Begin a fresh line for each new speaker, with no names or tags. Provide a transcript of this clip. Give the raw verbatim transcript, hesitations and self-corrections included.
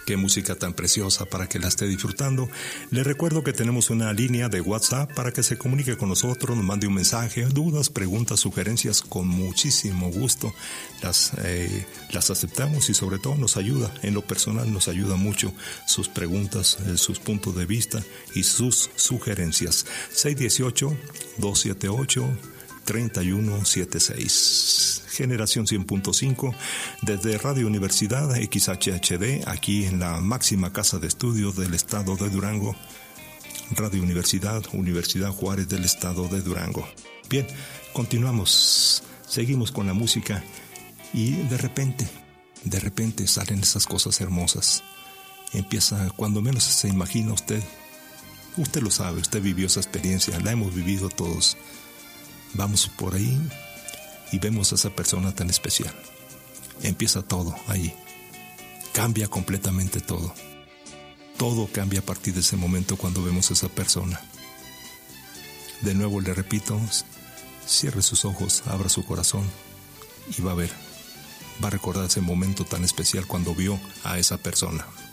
Qué música tan preciosa para que la esté disfrutando. Le recuerdo que tenemos una línea de WhatsApp para que se comunique con nosotros, nos mande un mensaje, dudas, preguntas, sugerencias, con muchísimo gusto. Las, eh, las aceptamos y sobre todo nos ayuda, en lo personal nos ayuda mucho sus preguntas, eh, sus puntos de vista y sus sugerencias. seis uno ocho, dos siete ocho, tres uno siete seis. Generación cien punto cinco, desde Radio Universidad X H H D, aquí en la máxima casa de estudios del estado de Durango. Radio Universidad, Universidad Juárez del estado de Durango. Bien, continuamos, seguimos con la música y de repente, de repente salen esas cosas hermosas. Empieza, cuando menos se imagina usted, usted lo sabe, usted vivió esa experiencia, la hemos vivido todos. Vamos por ahí y vemos a esa persona tan especial. Empieza todo ahí. Cambia completamente todo. Todo cambia a partir de ese momento cuando vemos a esa persona. De nuevo le repito, cierre sus ojos, abra su corazón y va a ver, va a recordar ese momento tan especial cuando vio a esa persona.